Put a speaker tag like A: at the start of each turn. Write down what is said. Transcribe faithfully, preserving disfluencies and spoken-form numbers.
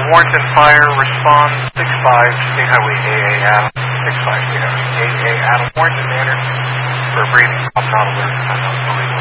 A: Warrenton Fire, respond six five, State Highway A A Adam, six five, State Highway A A Adam, Warrenton Manor.